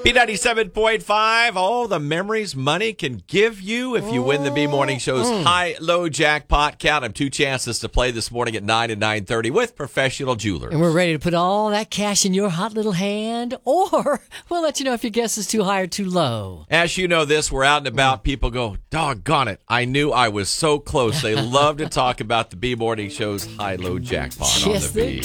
B97.5, all the memories money can give you if you win the B Morning Show's high-low jackpot. Count them 2 chances to play this morning at 9 and 9:30 with Professional Jewelers. And we're ready to put all that cash in your hot little hand, or we'll let you know if your guess is too high or too low. As you know this, we're out and about. People go, doggone it, I knew I was so close. They love to talk about the B Morning Show's high-low jackpot on Yes, the they B.